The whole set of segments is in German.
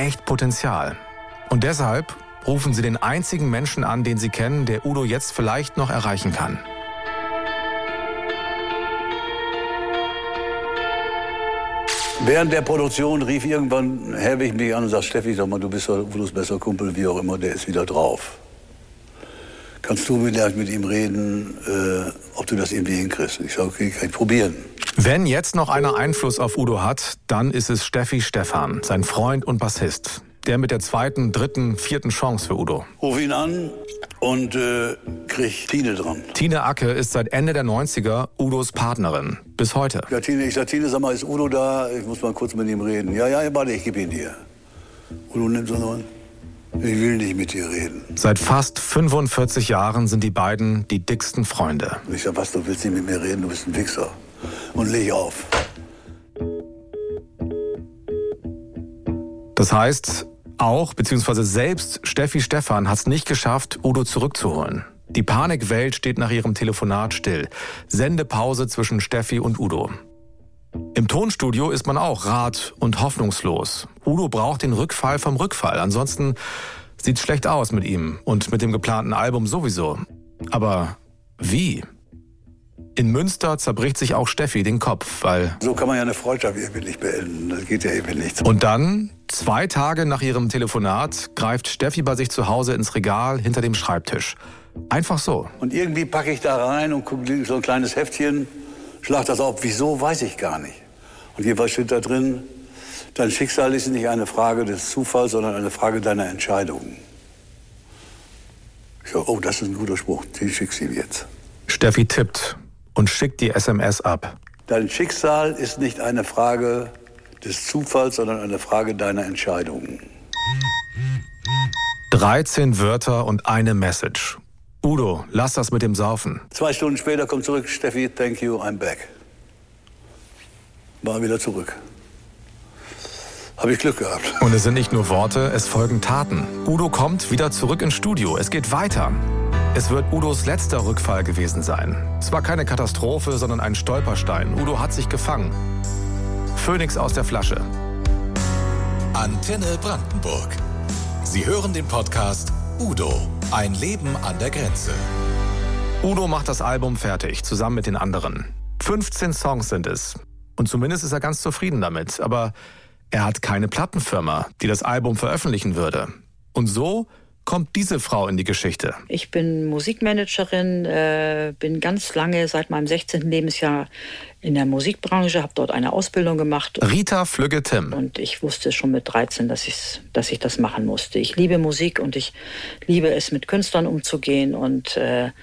echt Potenzial. Und deshalb rufen sie den einzigen Menschen an, den sie kennen, der Udo jetzt vielleicht noch erreichen kann. Während der Produktion rief irgendwann Helwig mich an und sagt, Steffi, sag mal, du bist Udos bester Kumpel, wie auch immer, der ist wieder drauf. Kannst du vielleicht mit ihm reden, ob du das irgendwie hinkriegst? Ich sage, okay, kann ich probieren. Wenn jetzt noch einer Einfluss auf Udo hat, dann ist es Steffi Stephan, sein Freund und Bassist. Der mit der 2., 3., 4. Chance für Udo. Ruf ihn an und krieg Tine dran. Tine Acke ist seit Ende der 90er Udos Partnerin. Bis heute. Ja, Tine, ich sag, Tine, sag mal, ist Udo da? Ich muss mal kurz mit ihm reden. Ja, warte, ich gebe ihn dir. Udo nimmt so an. Ich will nicht mit dir reden. Seit fast 45 Jahren sind die beiden die dicksten Freunde. Ich sag, was, du willst nicht mit mir reden? Du bist ein Wichser. Und leg auf. Das heißt, auch, beziehungsweise selbst Steffi Stephan hat es nicht geschafft, Udo zurückzuholen. Die Panikwelt steht nach ihrem Telefonat still. Sendepause zwischen Steffi und Udo. Im Tonstudio ist man auch rat- und hoffnungslos. Udo braucht den Rückfall vom Rückfall. Ansonsten sieht's schlecht aus mit ihm und mit dem geplanten Album sowieso. Aber wie? In Münster zerbricht sich auch Steffi den Kopf, weil... So kann man ja eine Freundschaft irgendwie nicht beenden. Das geht ja irgendwie nicht. Und dann, 2 Tage nach ihrem Telefonat, greift Steffi bei sich zu Hause ins Regal hinter dem Schreibtisch. Einfach so. Und irgendwie packe ich da rein und gucke so ein kleines Heftchen, schlag das auf. Wieso, weiß ich gar nicht. Und jeweils steht da drin, dein Schicksal ist nicht eine Frage des Zufalls, sondern eine Frage deiner Entscheidung. Ich sage, oh, das ist ein guter Spruch, den schickst du ihm jetzt. Steffi tippt und schickt die SMS ab. Dein Schicksal ist nicht eine Frage des Zufalls, sondern eine Frage deiner Entscheidung. 13 Wörter und eine Message. Udo, lass das mit dem Saufen. 2 Stunden später kommt zurück, Steffi, thank you, I'm back. War wieder zurück. Habe ich Glück gehabt. Und es sind nicht nur Worte, es folgen Taten. Udo kommt wieder zurück ins Studio. Es geht weiter. Es wird Udos letzter Rückfall gewesen sein. Es war keine Katastrophe, sondern ein Stolperstein. Udo hat sich gefangen. Phönix aus der Flasche. Antenne Brandenburg. Sie hören den Podcast Udo, ein Leben an der Grenze. Udo macht das Album fertig, zusammen mit den anderen. 15 Songs sind es. Und zumindest ist er ganz zufrieden damit. Aber er hat keine Plattenfirma, die das Album veröffentlichen würde. Und so kommt diese Frau in die Geschichte. Ich bin Musikmanagerin, bin ganz lange, seit meinem 16. Lebensjahr in der Musikbranche, habe dort eine Ausbildung gemacht. Rita Flügge-Timm. Und ich wusste schon mit 13, dass ich das machen musste. Ich liebe Musik und ich liebe es, mit Künstlern umzugehen und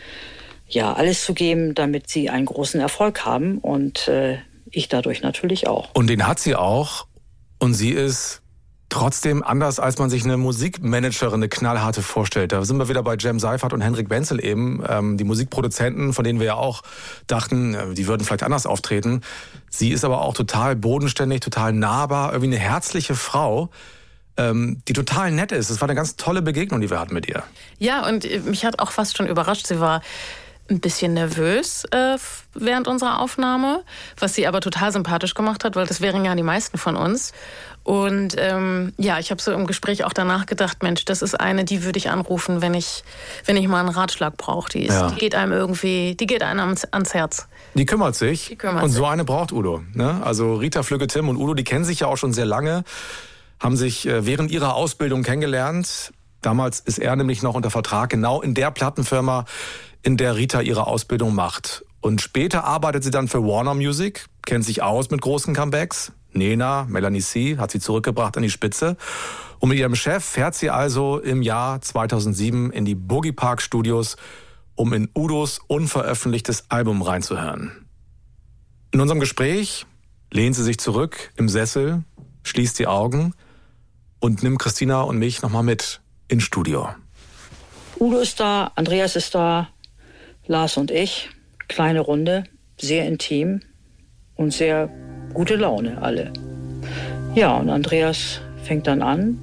alles zu geben, damit sie einen großen Erfolg haben. Und ich dadurch natürlich auch. Und den hat sie auch. Und sie ist trotzdem anders, als man sich eine Musikmanagerin, eine knallharte vorstellt. Da sind wir wieder bei Jem Seifert und Henrik Wenzel eben, die Musikproduzenten, von denen wir ja auch dachten, die würden vielleicht anders auftreten. Sie ist aber auch total bodenständig, total nahbar, irgendwie eine herzliche Frau, die total nett ist. Das war eine ganz tolle Begegnung, die wir hatten mit ihr. Ja, und mich hat auch fast schon überrascht. Sie war ein bisschen nervös während unserer Aufnahme, was sie aber total sympathisch gemacht hat, weil das wären ja die meisten von uns. Und ich habe so im Gespräch auch danach gedacht, Mensch, das ist eine, die würde ich anrufen, wenn ich mal einen Ratschlag brauche. Die geht einem ans Herz. Die kümmert sich. Und so eine braucht Udo. Ne? Also Rita Flügge-Timm und Udo, die kennen sich ja auch schon sehr lange, haben sich während ihrer Ausbildung kennengelernt. Damals ist er nämlich noch unter Vertrag, genau in der Plattenfirma, in der Rita ihre Ausbildung macht. Und später arbeitet sie dann für Warner Music, kennt sich aus mit großen Comebacks. Nena, Melanie C. hat sie zurückgebracht an die Spitze. Und mit ihrem Chef fährt sie also im Jahr 2007 in die Boogie Park Studios, um in Udos unveröffentlichtes Album reinzuhören. In unserem Gespräch lehnt sie sich zurück im Sessel, schließt die Augen und nimmt Christina und mich nochmal mit ins Studio. Udo ist da, Andreas ist da, Lars und ich. Kleine Runde, sehr intim und sehr gute Laune alle. Ja, und Andreas fängt dann an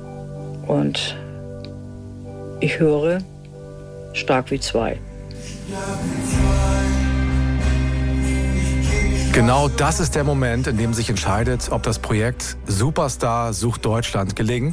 und ich höre Stark wie zwei. Genau das ist der Moment, in dem sich entscheidet, ob das Projekt Superstar sucht Deutschland gelingt.